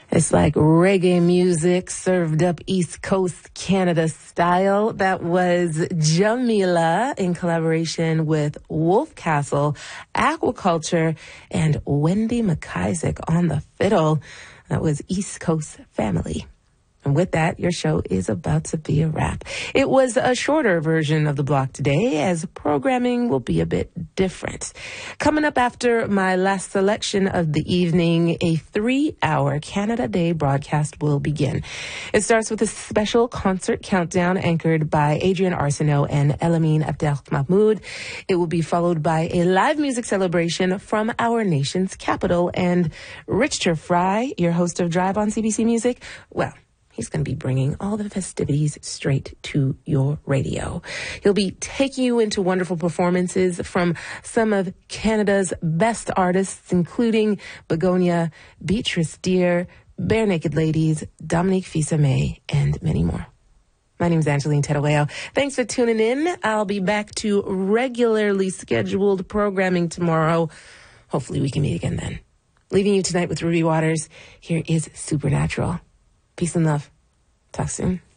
It's like reggae music served up East Coast Canada style. That was Jamila in collaboration with Wolf Castle, Aquaculture, and Wendy McIsaac on the fiddle. That was East Coast Family. And with that, your show is about to be a wrap. It was a shorter version of the block today, as programming will be a bit different. Coming up after my last selection of the evening, a 3-hour Canada Day broadcast will begin. It starts with a special concert countdown anchored by Adrian Arsenault and Elamine Abdelmahmoud. It will be followed by a live music celebration from our nation's capital. And Richter Fry, your host of Drive on CBC Music, well, he's going to be bringing all the festivities straight to your radio. He'll be taking you into wonderful performances from some of Canada's best artists, including Begonia, Beatrice Deer, Bare Naked Ladies, Dominique Fils-Aimé, and many more. My name is Angeline Tedaweo. Thanks for tuning in. I'll be back to regularly scheduled programming tomorrow. Hopefully we can meet again then. Leaving you tonight with Ruby Waters. Here is Supernatural. Peace and love. Talk soon.